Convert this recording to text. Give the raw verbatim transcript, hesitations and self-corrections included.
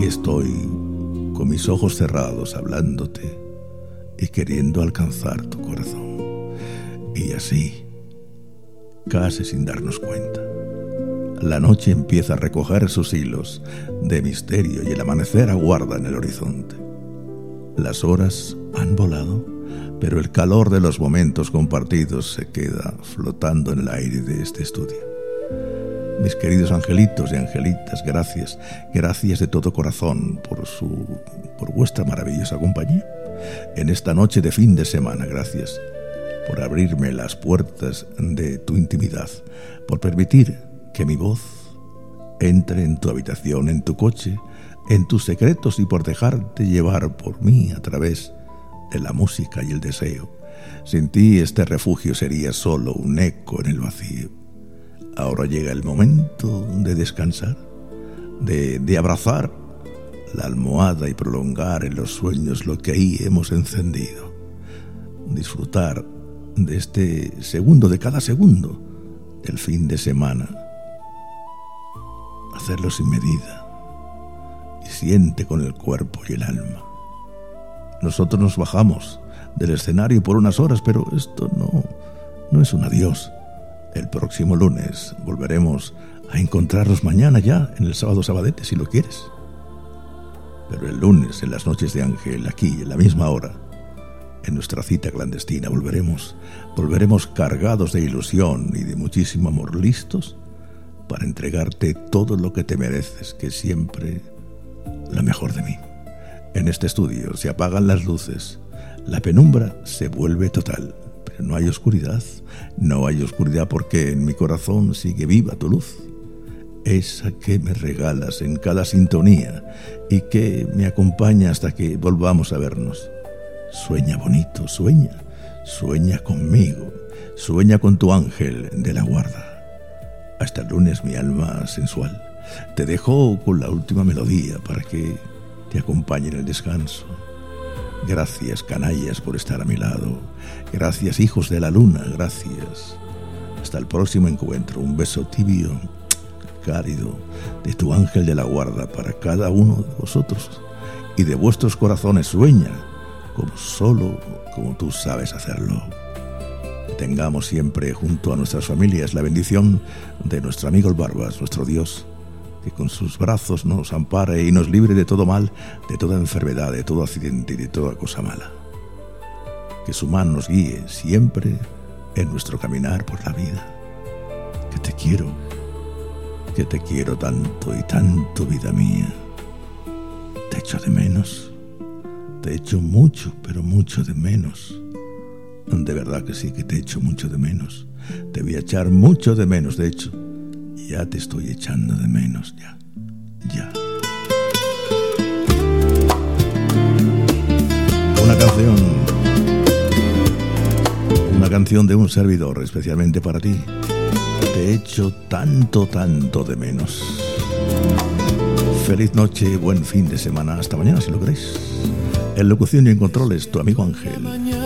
Aquí estoy, con mis ojos cerrados, hablándote y queriendo alcanzar tu corazón. Y así, casi sin darnos cuenta, la noche empieza a recoger sus hilos de misterio y el amanecer aguarda en el horizonte. Las horas han volado, pero el calor de los momentos compartidos se queda flotando en el aire de este estudio. Mis queridos angelitos y angelitas, gracias, gracias de todo corazón por su, por vuestra maravillosa compañía en esta noche de fin de semana. Gracias por abrirme las puertas de tu intimidad, por permitir que mi voz entre en tu habitación, en tu coche, en tus secretos y por dejarte llevar por mí a través de la música y el deseo. Sin ti este refugio sería solo un eco en el vacío. Ahora llega el momento de descansar, de, de abrazar la almohada y prolongar en los sueños lo que ahí hemos encendido. Disfrutar de este segundo, de cada segundo del fin de semana. Hacerlo sin medida y siente con el cuerpo y el alma. Nosotros nos bajamos del escenario por unas horas, pero esto no, no es un adiós. El próximo lunes volveremos a encontrarnos mañana ya en el sábado sabadete, si lo quieres. Pero el lunes, en las noches de Ángel, aquí, en la misma hora, en nuestra cita clandestina, volveremos, volveremos cargados de ilusión y de muchísimo amor, listos para entregarte todo lo que te mereces, que siempre lo mejor de mí. En este estudio se apagan las luces, la penumbra se vuelve total. Pero no hay oscuridad, no hay oscuridad porque en mi corazón sigue viva tu luz, esa que me regalas en cada sintonía y que me acompaña hasta que volvamos a vernos. Sueña bonito, sueña, sueña conmigo, sueña con tu ángel de la guarda. Hasta el lunes, mi alma sensual. Te dejo con la última melodía para que te acompañe en el descanso. Gracias, canallas, por estar a mi lado. Gracias, hijos de la luna, gracias. Hasta el próximo encuentro. Un beso tibio, cálido, de tu ángel de la guarda para cada uno de vosotros y de vuestros corazones. Sueña como solo como tú sabes hacerlo. Que tengamos siempre junto a nuestras familias la bendición de nuestro amigo el Barbas, nuestro Dios, que con sus brazos nos ampare y nos libre de todo mal, de toda enfermedad, de todo accidente y de toda cosa mala. Que su mano nos guíe siempre en nuestro caminar por la vida. Que te quiero, que te quiero tanto y tanto, vida mía. Te echo de menos, te echo mucho, pero mucho de menos. De verdad que sí, que te echo mucho de menos. Te voy a echar mucho de menos, de hecho. Ya te estoy echando de menos, ya, ya. Una canción, una canción de un servidor, especialmente para ti. Te echo tanto, tanto de menos. Feliz noche, buen fin de semana. Hasta mañana, si lo queréis. En locución y en controles, tu amigo Ángel.